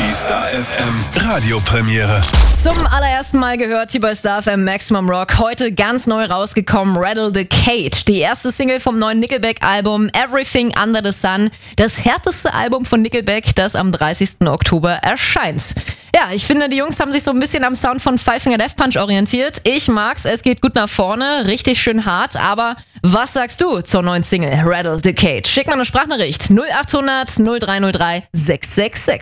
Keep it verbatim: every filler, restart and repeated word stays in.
Die Star F M Radiopremiere. Zum allerersten Mal gehört hier bei Star F M Maximum Rock. Heute ganz neu rausgekommen, Rattle the Cage. Die erste Single vom neuen Nickelback-Album Everything Under the Sun. Das härteste Album von Nickelback, das am dreißigsten Oktober erscheint. Ja, ich finde, die Jungs haben sich so ein bisschen am Sound von Five Finger Death Punch orientiert. Ich mag's, es geht gut nach vorne, richtig schön hart. Aber was sagst du zur neuen Single Rattle the Cage? Schick mal eine Sprachnachricht null acht hundert null drei null drei sechs sechs sechs.